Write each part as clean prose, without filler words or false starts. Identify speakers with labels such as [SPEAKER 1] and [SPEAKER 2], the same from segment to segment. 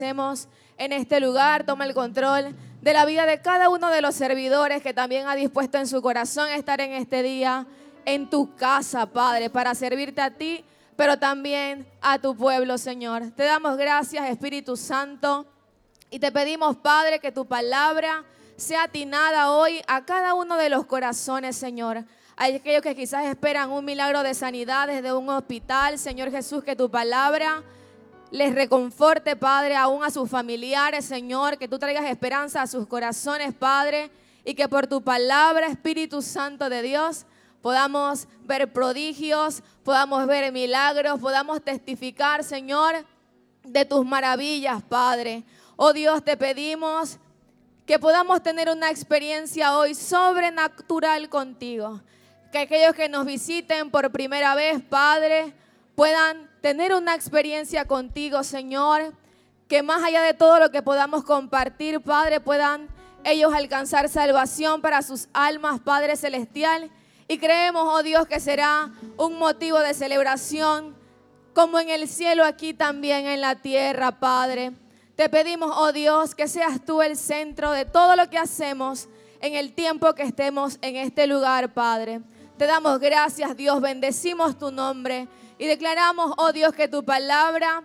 [SPEAKER 1] Hacemos en este lugar, toma el control de la vida de cada uno de los servidores que también ha dispuesto en su corazón estar en este día en tu casa, Padre, para servirte a ti, pero también a tu pueblo, Señor. Te damos gracias, Espíritu Santo, y te pedimos, Padre, que tu palabra sea atinada hoy a cada uno de los corazones, Señor. Hay aquellos que quizás esperan un milagro de sanidad desde un hospital, Señor Jesús, que tu palabra les reconforte, Padre, aún a sus familiares, Señor, que tú traigas esperanza a sus corazones, Padre, y que por tu palabra, Espíritu Santo de Dios, podamos ver prodigios, podamos ver milagros, podamos testificar, Señor, de tus maravillas, Padre. Oh Dios, te pedimos que podamos tener una experiencia hoy sobrenatural contigo. Que aquellos que nos visiten por primera vez, Padre, puedan tener una experiencia contigo, Señor, que más allá de todo lo que podamos compartir, Padre, puedan ellos alcanzar salvación para sus almas, Padre Celestial, y creemos, oh Dios, que será un motivo de celebración, como en el cielo, aquí también en la tierra, Padre. Te pedimos, oh Dios, que seas tú el centro de todo lo que hacemos en el tiempo que estemos en este lugar, Padre. Te damos gracias, Dios, bendecimos tu nombre. Y declaramos, oh Dios, que tu palabra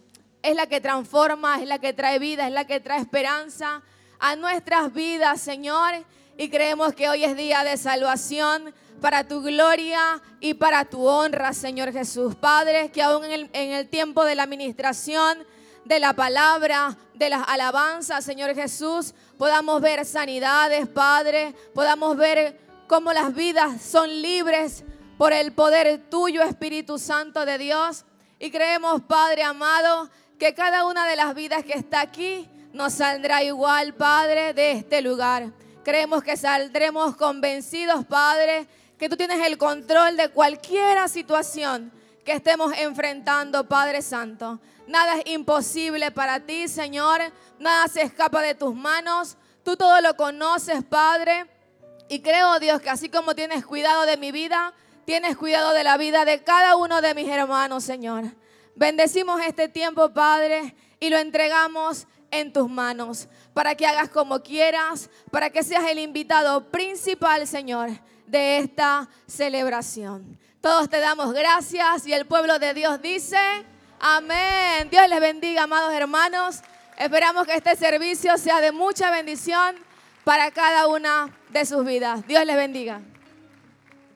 [SPEAKER 1] es la que transforma, es la que trae vida, es la que trae esperanza a nuestras vidas, Señor. Y creemos que hoy es día de salvación para tu gloria y para tu honra, Señor Jesús. Padre, que aún en el tiempo de la administración de la palabra, de las alabanzas, Señor Jesús, podamos ver sanidades, Padre, podamos ver cómo las vidas son libres por el poder tuyo, Espíritu Santo de Dios. Y creemos, Padre amado, que cada una de las vidas que está aquí nos saldrá igual, Padre, de este lugar. Creemos que saldremos convencidos, Padre, que tú tienes el control de cualquier situación que estemos enfrentando, Padre Santo. Nada es imposible para ti, Señor. Nada se escapa de tus manos. Tú todo lo conoces, Padre. Y creo, Dios, que así como tienes cuidado de mi vida, tienes cuidado de la vida de cada uno de mis hermanos, Señor. Bendecimos este tiempo, Padre, y lo entregamos en tus manos, para que hagas como quieras, para que seas el invitado principal, Señor, de esta celebración. Todos te damos gracias y el pueblo de Dios dice, amén. Dios les bendiga, amados hermanos. Esperamos que este servicio sea de mucha bendición para cada una de sus vidas. Dios les bendiga.